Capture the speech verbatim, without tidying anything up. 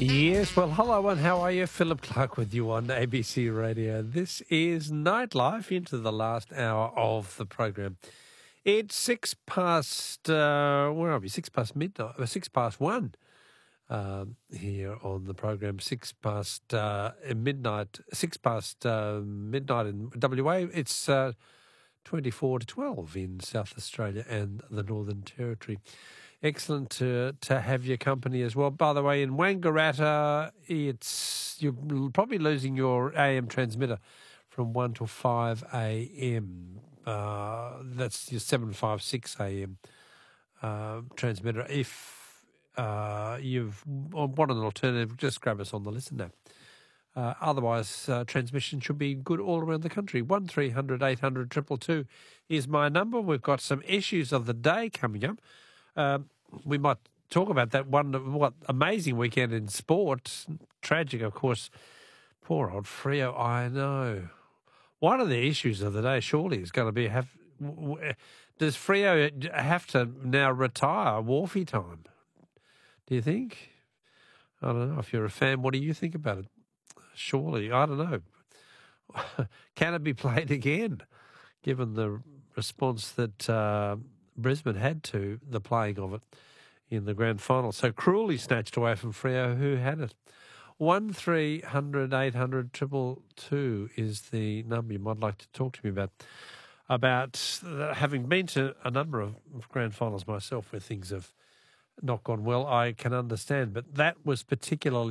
Yes, well, hello and how are you? Philip Clark with you on A B C Radio. This is Nightlife into the last hour of the program. It's six past, uh, where are we? Six past midnight, uh, six past one um, here on the program. Six past uh, midnight, six past uh, midnight in W A. It's uh, twenty-four to twelve in South Australia and the Northern Territory. Excellent to to have your company as well. By the way, in Wangaratta, it's you're probably losing your A M transmitter from one till five a m. Uh, that's your seven five six a m uh, transmitter. If uh, you've want an alternative, just grab us on the listen app. Uh, otherwise, uh, transmission should be good all around the country. one three hundred eight hundred two two two is my number. We've got some issues of the day coming up. Um, we might talk about that one, what amazing weekend in sport. Tragic, of course. Poor old Freo, I know. One of the issues of the day surely is going to be, have does Freo have to now retire Wharfie time? Do you think? I don't know. If you're a fan, what do you think about it? Surely, I don't know. Can it be played again, given the response that uh, Brisbane had to the playing of it in the grand final? So cruelly snatched away from Freo, who had it. one three hundred eight hundred two two two is the number you might like to talk to me about. About uh, having been to a number of grand finals myself where things have not gone well, I can understand. But that was particularly